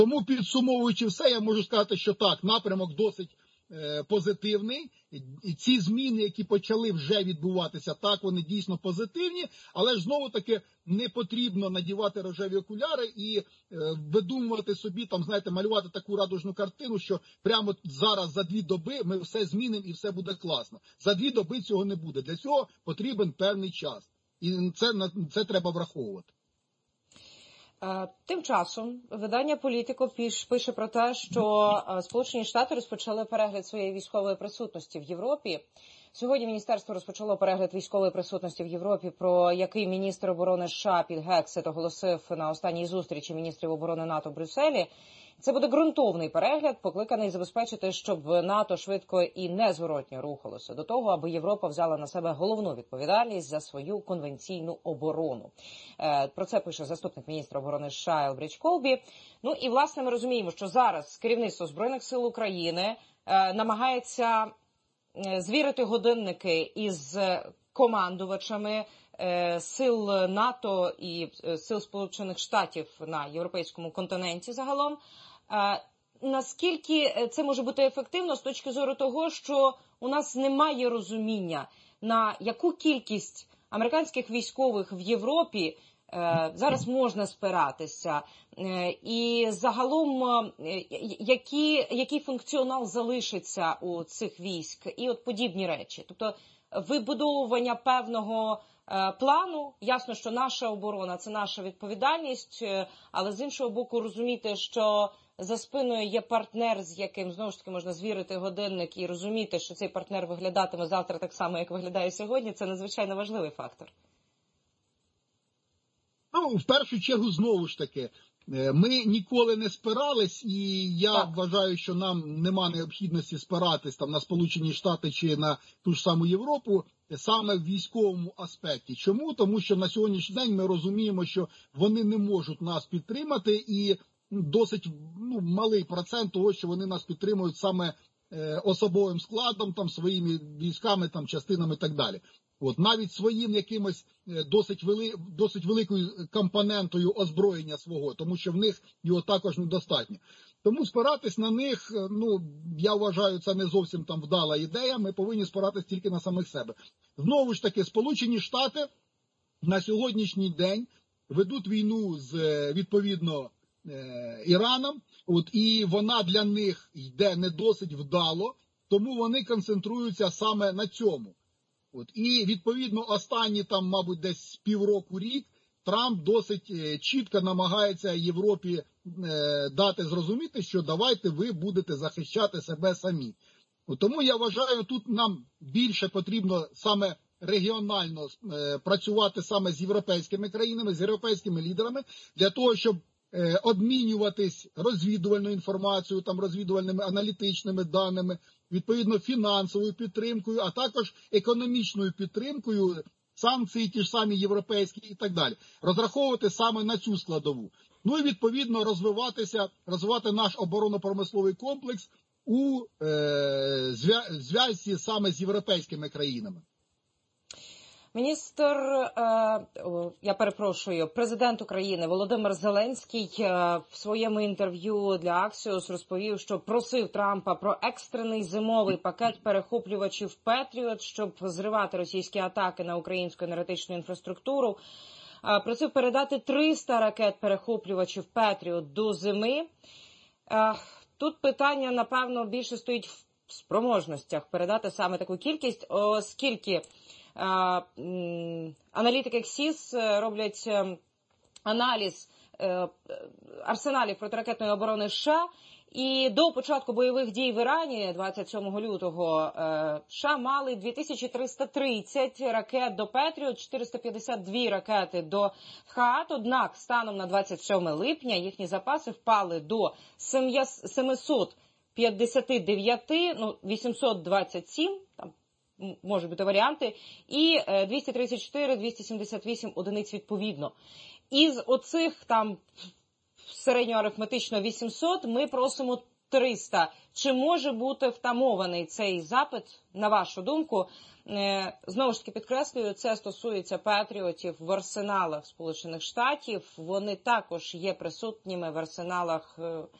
Тому, підсумовуючи все, я можу сказати, що так, напрямок досить позитивний. І ці зміни, які почали вже відбуватися, так, вони дійсно позитивні, але ж знову-таки не потрібно надівати рожеві окуляри і видумувати собі, там, знаєте, малювати таку радужну картину, що прямо зараз за 2 доби ми все змінимо і все буде класно. За 2 доби цього не буде. Для цього потрібен певний час. І це треба враховувати. Тим часом видання «Політико» пише про те, що Сполучені Штати розпочали перегляд своєї військової присутності в Європі. Сьогодні міністерство розпочало перегляд військової присутності в Європі, про який міністр оборони США Піт Гексет оголосив на останній зустрічі міністрів оборони НАТО в Брюсселі. Це буде ґрунтовний перегляд, покликаний забезпечити, щоб НАТО швидко і незворотньо рухалося до того, аби Європа взяла на себе головну відповідальність за свою конвенційну оборону. Про це пише заступник міністра оборони США Елбрідж Колбі. Ну і, власне, ми розуміємо, що зараз керівництво Збройних сил України намагається звірити годинники із командувачами сил НАТО і сил Сполучених Штатів на європейському континенті загалом. Наскільки це може бути ефективно з точки зору того, що у нас немає розуміння, на яку кількість американських військових в Європі зараз можна спиратися, і загалом який функціонал залишиться у цих військ, і от подібні речі. Тобто вибудовування певного плану, ясно, що наша оборона – це наша відповідальність, але з іншого боку розуміти, що за спиною є партнер, з яким, знову ж таки, можна звірити годинник і розуміти, що цей партнер виглядатиме завтра так само, як виглядає сьогодні, це надзвичайно важливий фактор. Ну, в першу чергу, знову ж таки, ми ніколи не спирались, і я вважаю, що нам нема необхідності спиратись там на Сполучені Штати чи на ту ж саму Європу саме в військовому аспекті. Чому? Тому що на сьогоднішній день ми розуміємо, що вони не можуть нас підтримати, і досить малий процент того, що вони нас підтримують саме особовим складом, там, своїми військами, там, частинами і так далі. От, навіть своїм якимось досить великою компонентою озброєння свого, тому що в них його також недостатньо. Тому спиратись на них, я вважаю, це не зовсім там вдала ідея, ми повинні спиратись тільки на самих себе. Знову ж таки, Сполучені Штати на сьогоднішній день ведуть війну з, відповідно, Іраном, і вона для них йде не досить вдало, тому вони концентруються саме на цьому. І, відповідно, останні там, мабуть, десь півроку-рік Трамп досить чітко намагається Європі дати зрозуміти, що давайте ви будете захищати себе самі. Тому я вважаю, тут нам більше потрібно саме регіонально працювати саме з європейськими країнами, з європейськими лідерами, для того, щоб обмінюватись розвідувальною інформацією, там, розвідувальними аналітичними даними, відповідно фінансовою підтримкою, а також економічною підтримкою, санкції ті ж самі європейські і так далі. Розраховувати саме на цю складову. Ну і відповідно розвивати наш оборонно-промисловий комплекс у зв'язці саме з європейськими країнами. Президент України Володимир Зеленський в своєму інтерв'ю для Axios розповів, що просив Трампа про екстрений зимовий пакет перехоплювачів «Петріот», щоб зривати російські атаки на українську енергетичну інфраструктуру. Просив передати 300 ракет-перехоплювачів «Петріот» до зими. Тут питання, напевно, більше стоїть в спроможностях передати саме таку кількість, оскільки аналітики XIS роблять аналіз арсеналів протиракетної оборони США, і до початку бойових дій в Ірані 27 лютого США мали 2330 ракет до «Петріот», 452 ракети до «Хаат», однак станом на 27 липня їхні запаси впали до 759, 827, там можуть бути варіанти, і 234-278 одиниць відповідно. Із оцих там середньоарифметично 800 ми просимо 300. Чи може бути втамований цей запит, на вашу думку? Знову ж таки підкреслюю, це стосується патріотів в арсеналах Сполучених Штатів. Вони також є присутніми в арсеналах